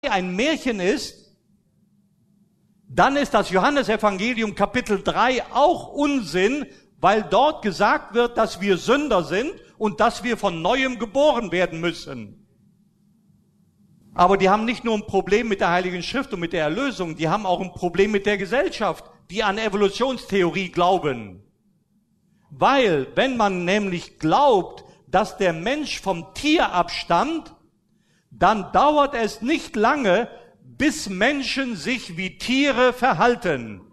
ein Märchen ist, dann ist das Johannesevangelium Kapitel 3 auch Unsinn, weil dort gesagt wird, dass wir Sünder sind und dass wir von Neuem geboren werden müssen. Aber die haben nicht nur ein Problem mit der Heiligen Schrift und mit der Erlösung, die haben auch ein Problem mit der Gesellschaft, die an Evolutionstheorie glauben. Weil, wenn man nämlich glaubt, dass der Mensch vom Tier abstammt, dann dauert es nicht lange, bis Menschen sich wie Tiere verhalten.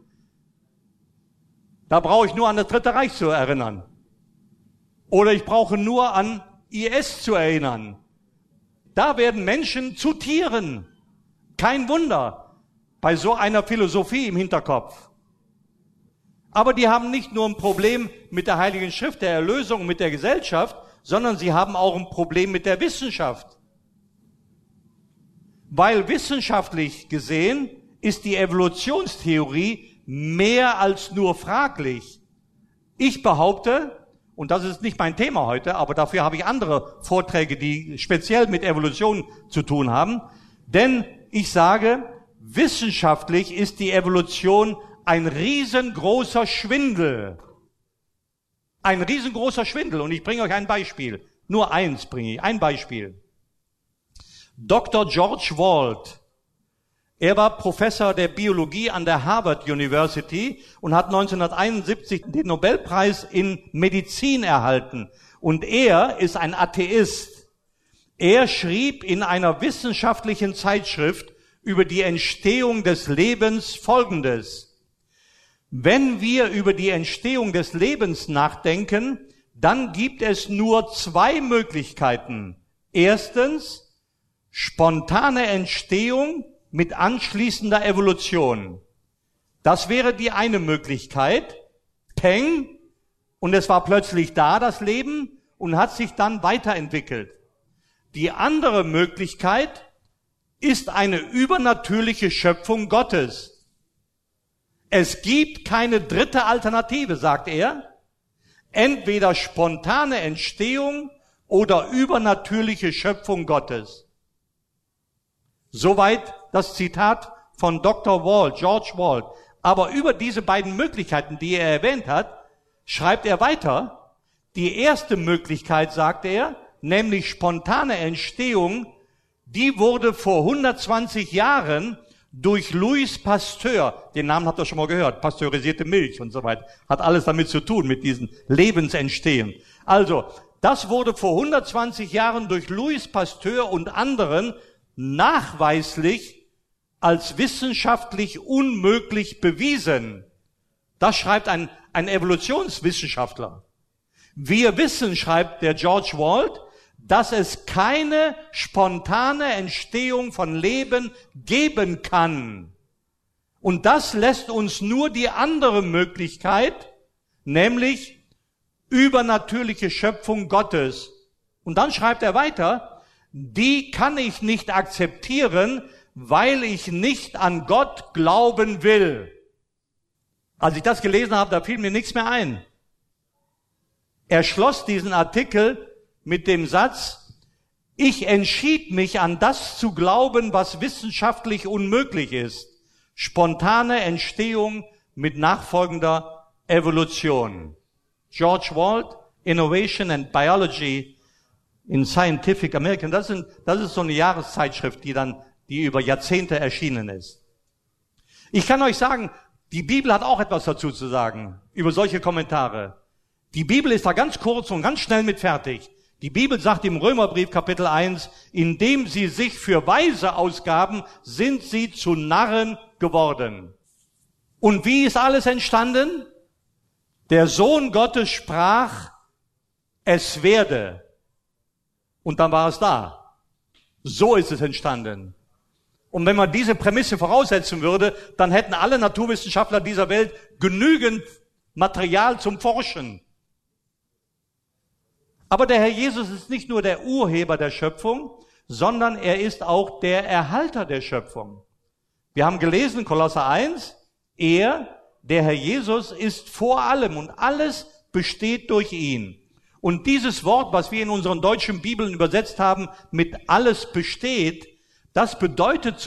Da brauche ich nur an das Dritte Reich zu erinnern. Oder ich brauche nur an IS zu erinnern. Da werden Menschen zu Tieren. Kein Wunder bei so einer Philosophie im Hinterkopf. Aber die haben nicht nur ein Problem mit der Heiligen Schrift, der Erlösung und mit der Gesellschaft, sondern sie haben auch ein Problem mit der Wissenschaft. Weil wissenschaftlich gesehen ist die Evolutionstheorie mehr als nur fraglich. Ich behaupte, und das ist nicht mein Thema heute, aber dafür habe ich andere Vorträge, die speziell mit Evolution zu tun haben, denn ich sage, wissenschaftlich ist die Evolution ein riesengroßer Schwindel. Ein riesengroßer Schwindel. Und ich bringe euch ein Beispiel. Nur eins bringe ich. Ein Beispiel. Dr. George Wald. Er war Professor der Biologie an der Harvard University und hat 1971 den Nobelpreis in Medizin erhalten. Und er ist ein Atheist. Er schrieb in einer wissenschaftlichen Zeitschrift über die Entstehung des Lebens Folgendes. Wenn wir über die Entstehung des Lebens nachdenken, dann gibt es nur zwei Möglichkeiten. Erstens, spontane Entstehung mit anschließender Evolution. Das wäre die eine Möglichkeit. Peng, und es war plötzlich da, das Leben, und hat sich dann weiterentwickelt. Die andere Möglichkeit ist eine übernatürliche Schöpfung Gottes. Es gibt keine dritte Alternative, sagt er. Entweder spontane Entstehung oder übernatürliche Schöpfung Gottes. Soweit das Zitat von Dr. Wald, George Wald. Aber über diese beiden Möglichkeiten, die er erwähnt hat, schreibt er weiter. Die erste Möglichkeit, sagt er, nämlich spontane Entstehung, die wurde vor 120 Jahren durch Louis Pasteur, den Namen habt ihr schon mal gehört, pasteurisierte Milch und so weiter, hat alles damit zu tun, mit diesem Lebensentstehen. Also, das wurde vor 120 Jahren durch Louis Pasteur und anderen nachweislich als wissenschaftlich unmöglich bewiesen. Das schreibt ein Evolutionswissenschaftler. Wir wissen, schreibt der George Wald, dass es keine spontane Entstehung von Leben geben kann. Und das lässt uns nur die andere Möglichkeit, nämlich übernatürliche Schöpfung Gottes. Und dann schreibt er weiter, die kann ich nicht akzeptieren, weil ich nicht an Gott glauben will. Als ich das gelesen habe, da fiel mir nichts mehr ein. Er schloss diesen Artikel mit dem Satz, ich entschied mich an das zu glauben, was wissenschaftlich unmöglich ist. Spontane Entstehung mit nachfolgender Evolution. George Wald, Innovation and Biology in Scientific American. Das ist so eine Jahreszeitschrift, die über Jahrzehnte erschienen ist. Ich kann euch sagen, die Bibel hat auch etwas dazu zu sagen, über solche Kommentare. Die Bibel ist da ganz kurz und ganz schnell mit fertig. Die Bibel sagt im Römerbrief Kapitel 1, indem sie sich für Weise ausgaben, sind sie zu Narren geworden. Und wie ist alles entstanden? Der Sohn Gottes sprach, es werde. Und dann war es da. So ist es entstanden. Und wenn man diese Prämisse voraussetzen würde, dann hätten alle Naturwissenschaftler dieser Welt genügend Material zum Forschen. Aber der Herr Jesus ist nicht nur der Urheber der Schöpfung, sondern er ist auch der Erhalter der Schöpfung. Wir haben gelesen, Kolosser 1, der Herr Jesus, ist vor allem und alles besteht durch ihn. Und dieses Wort, was wir in unseren deutschen Bibeln übersetzt haben mit alles besteht, Das bedeutet